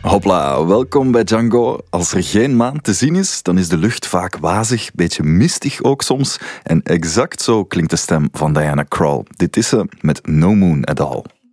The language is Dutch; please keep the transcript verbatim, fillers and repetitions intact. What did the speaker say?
Hopla, welkom bij Django. Als er geen maan te zien is, dan is de lucht vaak wazig, beetje mistig ook soms. En exact zo klinkt de stem van Diana Krall. Dit is ze met No Moon at All.